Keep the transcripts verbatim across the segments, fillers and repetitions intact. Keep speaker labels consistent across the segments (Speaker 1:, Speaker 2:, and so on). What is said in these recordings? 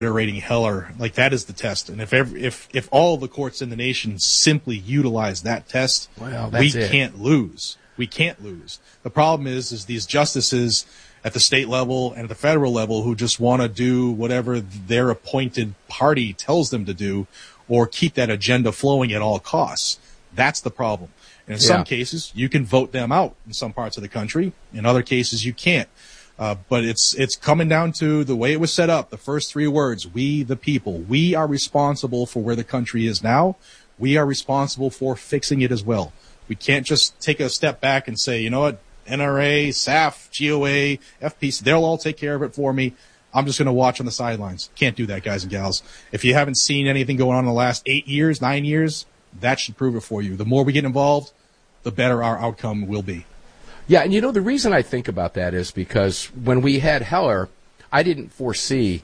Speaker 1: rating Heller, like that is the test. And if every, if if all the courts in the nation simply utilize that test,
Speaker 2: well,
Speaker 1: we
Speaker 2: it.
Speaker 1: can't lose. We can't lose. The problem is, is these justices at the state level and at the federal level who just want to do whatever their appointed party tells them to do, or keep that agenda flowing at all costs. That's the problem. And in
Speaker 2: yeah.
Speaker 1: some cases, you can vote them out in some parts of the country. In other cases, you can't. Uh, but it's it's coming down to the way it was set up. The first three words, we the people. We are responsible for where the country is now. We are responsible for fixing it as well. We can't just take a step back and say, you know what, N R A, S A F, G O A, F P C, they'll all take care of it for me. I'm just going to watch on the sidelines. Can't do that, guys and gals. If you haven't seen anything going on in the last eight years, nine years, that should prove it for you. The more we get involved, the better our outcome will be.
Speaker 2: Yeah, and you know, the reason I think about that is because when we had Heller, I didn't foresee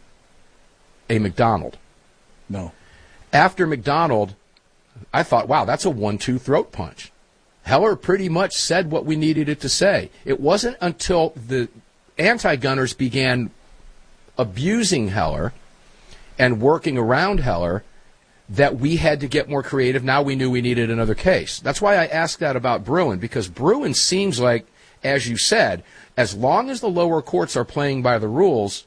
Speaker 2: a McDonald.
Speaker 1: No.
Speaker 2: After McDonald, I thought, wow, that's a one two throat punch. Heller pretty much said what we needed it to say. It wasn't until the anti-gunners began abusing Heller and working around Heller that we had to get more creative. Now we knew we needed another case. That's why I asked that about Bruen, because Bruen seems like, as you said, as long as the lower courts are playing by the rules,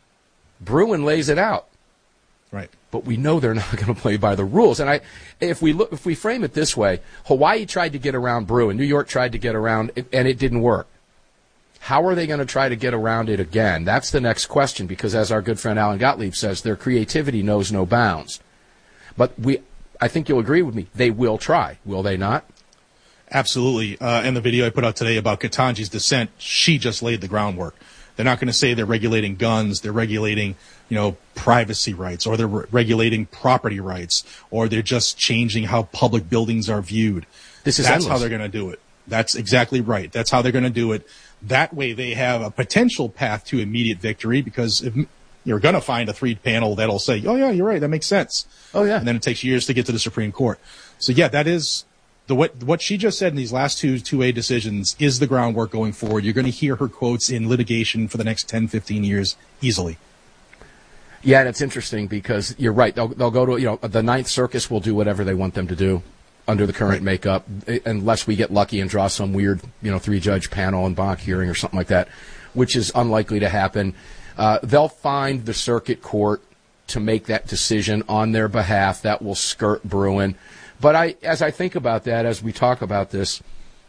Speaker 2: Bruen lays it out.
Speaker 1: Right.
Speaker 2: But we know they're not going to play by the rules. And I, if we look, if we frame it this way, Hawaii tried to get around Bruen, New York tried to get around it, and it didn't work. How are they going to try to get around it again? That's the next question, because as our good friend Alan Gottlieb says, their creativity knows no bounds. But we, I think you'll agree with me, they will try, will they not?
Speaker 1: Absolutely. Uh, in the video I put out today about Ketanji's dissent, she just laid the groundwork. They're not going to say they're regulating guns, they're regulating, you know, privacy rights, or they're re- regulating property rights, or they're just changing how public buildings are viewed.
Speaker 2: This is
Speaker 1: That's
Speaker 2: endless.
Speaker 1: how they're going to do it. That's exactly right. That's how they're going to do it. That way they have a potential path to immediate victory, because if you're going to find a three panel that'll say, oh yeah, you're right, that makes sense.
Speaker 2: Oh yeah.
Speaker 1: And then it takes years to get to the Supreme Court. So yeah, that is the what what she just said in these last two two A decisions is the groundwork going forward. You're going to hear her quotes in litigation for the next ten, fifteen years easily.
Speaker 2: Yeah, and it's interesting because you're right. They'll they'll go to, you know, the Ninth Circus will do whatever they want them to do under the current right. makeup, unless we get lucky and draw some weird, you know, three-judge panel and Bonk hearing or something like that, which is unlikely to happen. Uh, they'll find the circuit court to make that decision on their behalf. That will skirt Bruen. But I, as I think about that, as we talk about this,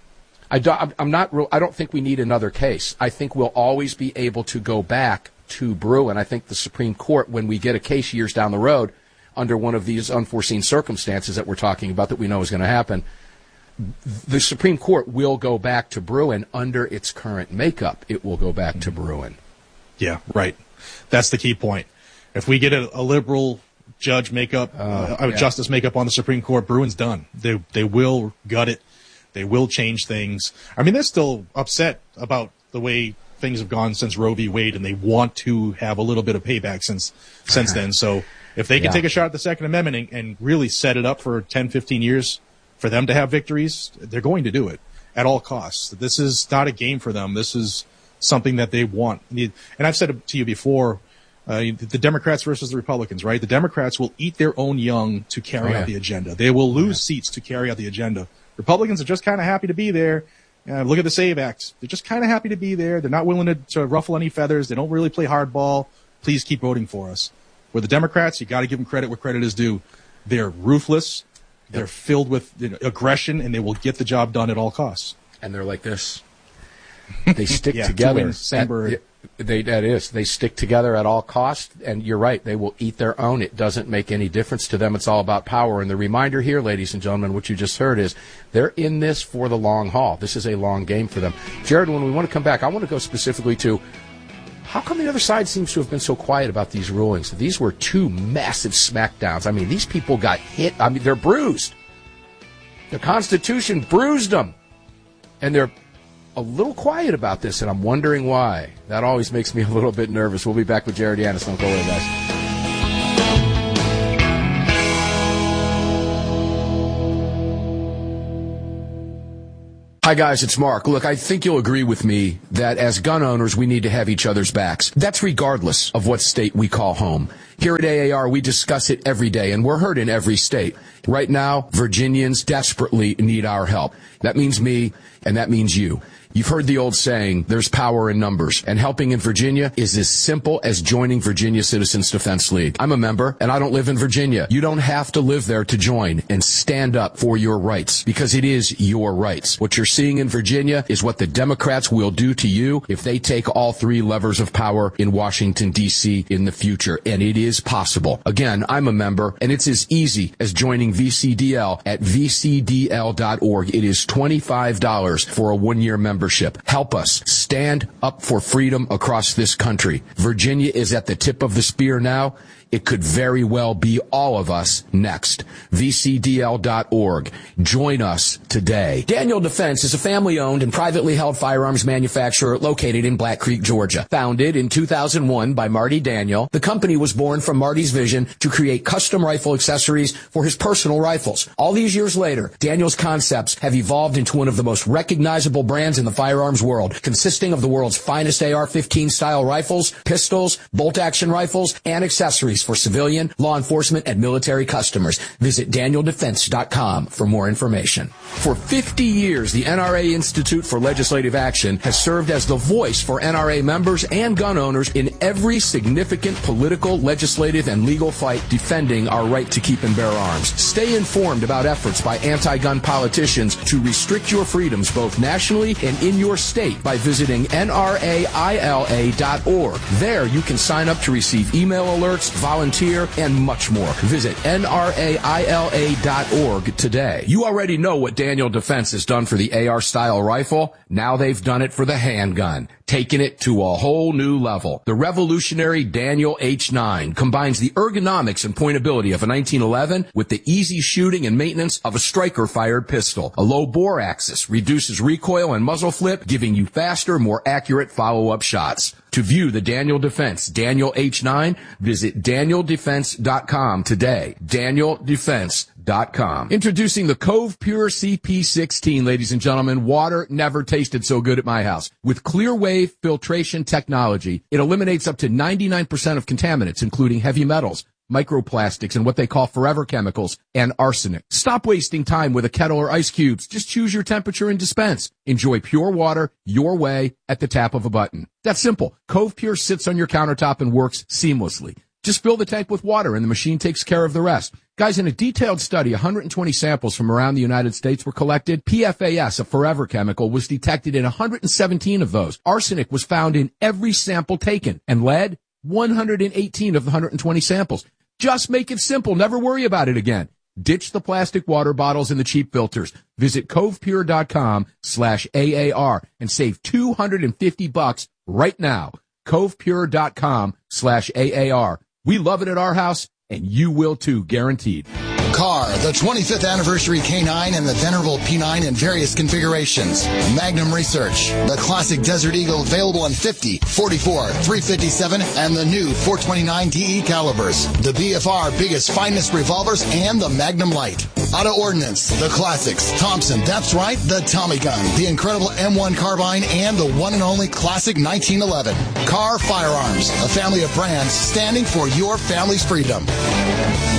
Speaker 2: I do, I'm not real, I don't think we need another case. I think we'll always be able to go back to Bruen. I think the Supreme Court, when we get a case years down the road, under one of these unforeseen circumstances that we're talking about that we know is going to happen, the Supreme Court will go back to Bruen under its current makeup. It will go back to Bruen.
Speaker 1: Yeah, right. That's the key point. If we get a, a liberal judge makeup, uh, uh, yeah. justice makeup on the Supreme Court, Bruin's done. They they will gut it. They will change things. I mean, they're still upset about the way things have gone since Roe v. Wade, and they want to have a little bit of payback since since then. So if they can yeah. take a shot at the Second Amendment and, and really set it up for ten, fifteen years for them to have victories, they're going to do it at all costs. This is not a game for them. This is something that they want. And I've said it to you before, uh, the Democrats versus the Republicans, right? The Democrats will eat their own young to carry oh, yeah. out the agenda. They will lose yeah. seats to carry out the agenda. Republicans are just kind of happy to be there. Uh, look at the SAVE Act. They're just kind of happy to be there. They're not willing to, to ruffle any feathers. They don't really play hardball. Please keep voting for us. With the Democrats, you got to give them credit where credit is due. They're ruthless. They're yep. filled with you know, aggression, and they will get the job done at all costs.
Speaker 2: And they're like this. They stick
Speaker 1: yeah,
Speaker 2: together.
Speaker 1: Same bird.
Speaker 2: They, that is. They stick together at all costs, and you're right. They will eat their own. It doesn't make any difference to them. It's all about power. And the reminder here, ladies and gentlemen, what you just heard is they're in this for the long haul. This is a long game for them. Jared, when we want to come back, I want to go specifically to how come the other side seems to have been so quiet about these rulings? These were two massive smackdowns. I mean, these people got hit. I mean, they're bruised. The Constitution bruised them. And they're a little quiet about this, and I'm wondering why. That always makes me a little bit nervous. We'll be back with Jared Yanis. Don't go away, guys. Hi, guys, it's Mark. Look, I think you'll agree with me that as gun owners, we need to have each other's backs. That's regardless of what state we call home. Here at A A R, we discuss it every day, and we're heard in every state. Right now, Virginians desperately need our help. That means me, and that means you. You've heard the old saying, there's power in numbers, and helping in Virginia is as simple as joining Virginia Citizens Defense League. I'm a member, and I don't live in Virginia. You don't have to live there to join and stand up for your rights, because it is your rights. What you're seeing in Virginia is what the Democrats will do to you if they take all three levers of power in Washington, D C in the future, and it is possible. Again, I'm a member, and it's as easy as joining V C D L at v c d l dot org. It is twenty-five dollars for a one-year membership. Help us stand up for freedom across this country. Virginia is at the tip of the spear now. It could very well be all of us next. v c d l dot org. Join us today. Daniel Defense is a family-owned and privately held firearms manufacturer located in Black Creek, Georgia. Founded in two thousand one by Marty Daniel, the company was born from Marty's vision to create custom rifle accessories for his personal rifles. All these years later, Daniel's concepts have evolved into one of the most recognizable brands in the firearms world, consisting of the world's finest A R fifteen style rifles, pistols, bolt-action rifles, and accessories for civilian, law enforcement, and military customers. Visit daniel defense dot com for more information. For fifty years, the N R A Institute for Legislative Action has served as the voice for N R A members and gun owners in every significant political, legislative, and legal fight defending our right to keep and bear arms. Stay informed about efforts by anti-gun politicians to restrict your freedoms both nationally and in your state by visiting N R A I L A dot org. There you can sign up to receive email alerts, volunteer, and much more. Visit N R A I L A dot org today. You already know what Daniel Defense has done for the A R-style rifle. Now they've done it for the handgun, taking it to a whole new level. The revolutionary Daniel H nine combines the ergonomics and pointability of a nineteen eleven with the easy shooting and maintenance of a striker-fired pistol. A low bore axis reduces recoil and muzzle flip, giving you faster, more accurate follow-up shots. To view the Daniel Defense Daniel H nine, visit daniel defense dot com today. daniel defense dot com. Introducing the Cove Pure C P sixteen, ladies and gentlemen. Water never tasted so good at my house. With clear wave filtration technology, it eliminates up to ninety-nine percent of contaminants, including heavy metals, microplastics, and what they call forever chemicals, and arsenic. Stop wasting time with a kettle or ice cubes. Just choose your temperature and dispense. Enjoy pure water your way at the tap of a button. That's simple. Cove Pure sits on your countertop and works seamlessly. Just fill the tank with water and the machine takes care of the rest. Guys, in a detailed study, one hundred twenty samples from around the United States were collected. P F A S, a forever chemical, was detected in one hundred seventeen of those. Arsenic was found in every sample taken, and lead, one hundred eighteen of the one hundred twenty samples. Just make it simple. Never worry about it again. Ditch the plastic water bottles and the cheap filters. Visit covepure dot com slash A A R and save two hundred fifty bucks right now. covepure dot com slash A A R. We love it at our house, and you will too, guaranteed.
Speaker 3: Car, the twenty-fifth anniversary K nine and the venerable P nine in various configurations. Magnum Research, the classic Desert Eagle available in fifty, forty-four, three fifty-seven, and the new four twenty-nine D E calibers. The B F R biggest, finest revolvers, and the Magnum Light. Auto Ordnance, the classics. Thompson, that's right, the Tommy gun, the incredible M one carbine, and the one and only classic nineteen eleven. Car Firearms, a family of brands standing for your family's freedom.